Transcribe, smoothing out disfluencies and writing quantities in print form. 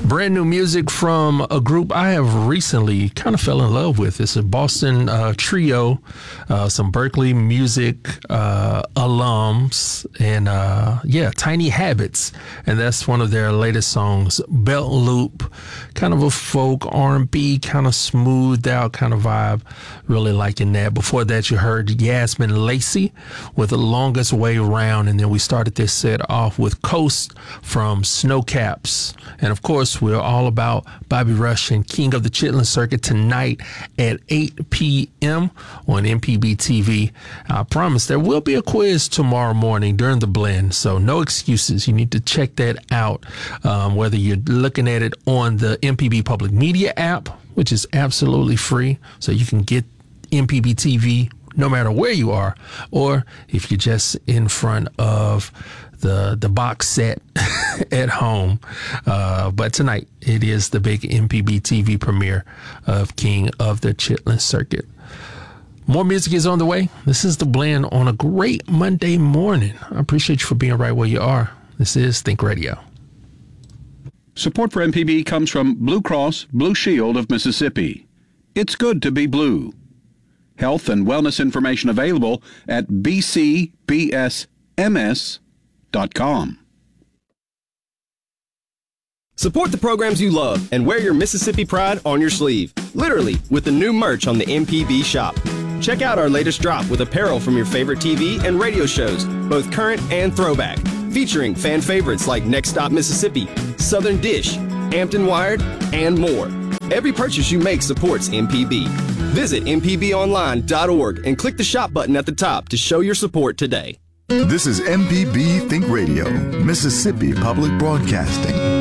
Brand new music from a group I have recently kind of fell in love with. It's a Boston trio, some Berkeley music alums, and Tiny Habits. And that's one of their latest songs, Belt Loop, kind of a folk R&B, kind of smoothed out kind of vibe. Really liking that. Before that, you heard Yasmin Lacey with The Longest Way Round. And then we started this set off with Coast from Snowcaps. And of course, we're all about Bobby Rush and King of the Chitlin Circuit tonight at 8 p.m. on MPB TV. I promise there will be a quiz tomorrow morning during the blend, so no excuses. You need to check that out, whether you're looking at it on the MPB Public Media app, which is absolutely free, so you can get MPB TV no matter where you are, or if you're just in front of the box set at home. But tonight, it is the big MPB TV premiere of King of the Chitlin Circuit. More music is on the way. This is The Blend on a great Monday morning. I appreciate you for being right where you are. This is Think Radio. Support for MPB comes from Blue Cross Blue Shield of Mississippi. It's good to be blue. Health and wellness information available at bcbsms.com. Support the programs you love and wear your Mississippi pride on your sleeve, literally, with the new merch on the MPB shop. Check out our latest drop with apparel from your favorite TV and radio shows, both current and throwback, featuring fan favorites like Next Stop Mississippi, Southern Dish, Hampton Wired, and more. Every purchase you make supports MPB. Visit mpbonline.org and click the shop button at the top to show your support today. This is MPB Think Radio, Mississippi Public Broadcasting.